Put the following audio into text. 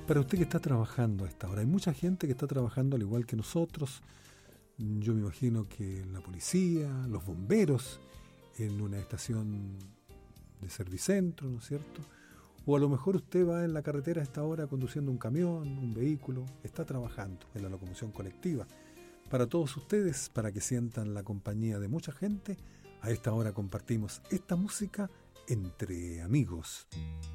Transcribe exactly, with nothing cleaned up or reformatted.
Para usted que está trabajando a esta hora, hay mucha gente que está trabajando al igual que nosotros. Yo me imagino que la policía, los bomberos, en una estación de Servicentro, ¿no es cierto? O a lo mejor usted va en la carretera a esta hora conduciendo un camión, un vehículo, está trabajando en la locomoción colectiva. Para todos ustedes, para que sientan la compañía de mucha gente, a esta hora compartimos esta música entre amigos.